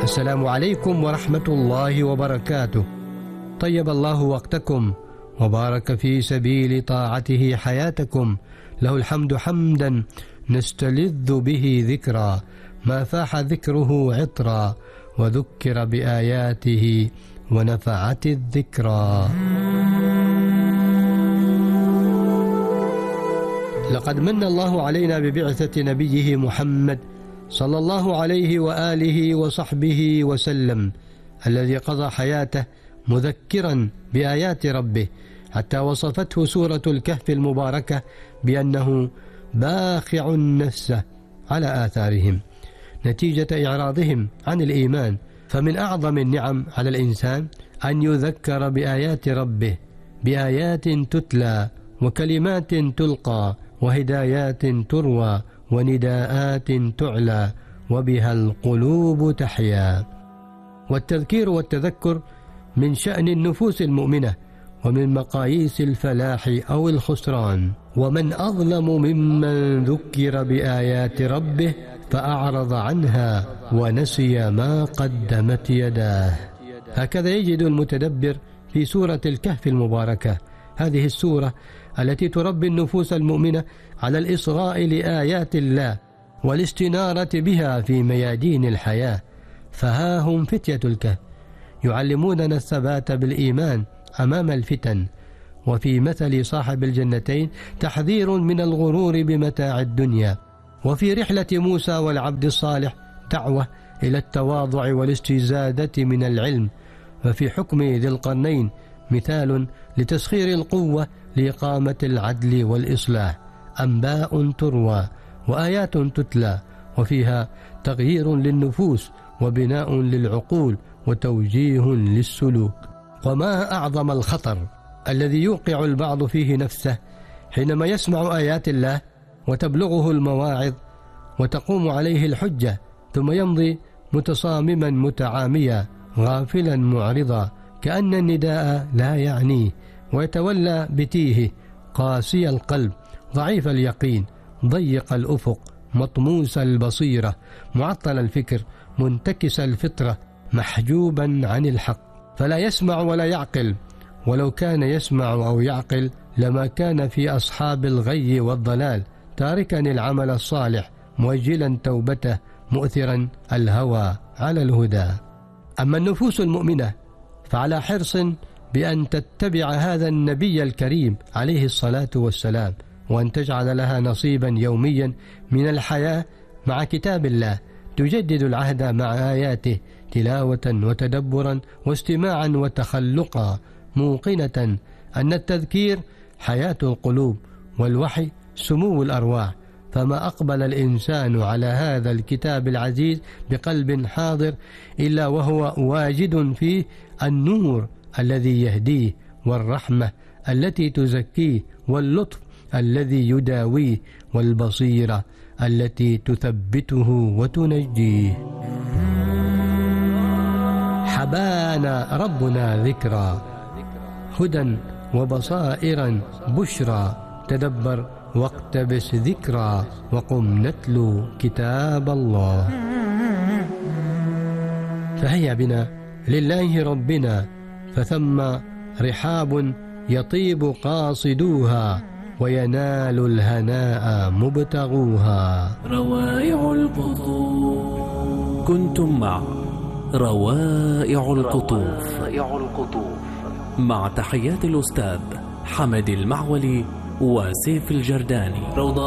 السلام عليكم ورحمة الله وبركاته. طيب الله وقتكم وبارك في سبيل طاعته حياتكم. له الحمد حمدا نستلذ به ذكرا، ما فاح ذكره عطرا، وذكر بآياته ونفعت الذكرى. لقد من الله علينا ببعثة نبيه محمد صلى الله عليه وآله وصحبه وسلم، الذي قضى حياته مذكرا بآيات ربه، حتى وصفته سورة الكهف المباركة بأنه باخع نفسه على آثارهم نتيجة إعراضهم عن الإيمان. فمن أعظم النعم على الإنسان أن يذكر بآيات ربه، بآيات تتلى وكلمات تلقى وهدايات تروى ونداءات تعلى وبها القلوب تحيا. والتذكير والتذكر من شأن النفوس المؤمنة ومن مقاييس الفلاح أو الخسران. ومن أظلم ممن ذكر بآيات ربه فأعرض عنها ونسي ما قدمت يداه. هكذا يجد المتدبر في سورة الكهف المباركة. هذه السورة التي تربي النفوس المؤمنة على الإصغاء لآيات الله والاستنارة بها في ميادين الحياة. فها هم فتية الكهف يعلموننا الثبات بالإيمان أمام الفتن. وفي مثل صاحب الجنتين تحذير من الغرور بمتاع الدنيا. وفي رحلة موسى والعبد الصالح دعوة إلى التواضع والاستزادة من العلم. وفي حكم ذي القرنين مثال لتسخير القوة لإقامة العدل والإصلاح. أنباء تروى وآيات تتلى، وفيها تغيير للنفوس وبناء للعقول وتوجيه للسلوك. وما أعظم الخطر الذي يوقع البعض فيه نفسه حينما يسمع آيات الله وتبلغه المواعظ وتقوم عليه الحجة، ثم يمضي متصامما متعاميا غافلا معرضا كأن النداء لا يعنيه، ويتولى بتيه قاسي القلب ضعيف اليقين ضيق الأفق مطموس البصيرة معطل الفكر منتكس الفطرة محجوبا عن الحق، فلا يسمع ولا يعقل. ولو كان يسمع أو يعقل لما كان في أصحاب الغي والضلال، تاركا العمل الصالح موجلا توبته مؤثرا الهوى على الهدى. أما النفوس المؤمنة فعلى حرص بأن تتبع هذا النبي الكريم عليه الصلاة والسلام، وأن تجعل لها نصيبا يوميا من الحياة مع كتاب الله، تجدد العهد مع آياته تلاوة وتدبرا واستماعا وتخلقا، موقنة أن التذكير حياة القلوب والوحي سمو الأرواح. فما أقبل الإنسان على هذا الكتاب العزيز بقلب حاضر إلا وهو واجد فيه النور الذي يهديه، والرحمة التي تزكيه، واللطف الذي يداويه، والبصيرة التي تثبته وتنجيه. حبانا ربنا ذكرا هدى وبصائرا بشرى، تدبر واقتبس ذكرى وقم نتلو كتاب الله. فهيا بنا لله ربنا، فثم رحاب يطيب قاصدوها وينال الهناء مبتغوها. روائع القطوف. كنتم مع روائع القطوف مع تحيات الأستاذ حمد المعولي وسيف الجرداني.